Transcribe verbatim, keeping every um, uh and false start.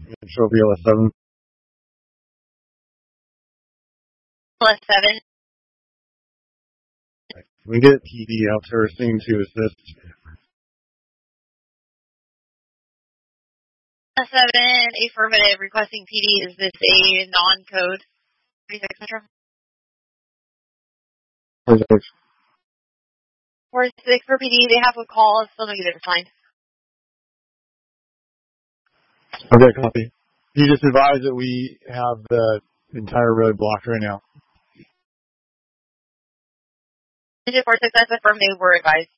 Trophy L S seven. L S seven. We get P D out to her scene to assist. L S seven, affirmative, requesting P D. Is this a non-code? forty-six Metro? forty-six. forty-six for P D. They have a call. Still no unit assigned. Okay, copy. You just advise that we have the entire road blocked right now. Digit four six, that's affirmative, we're advised.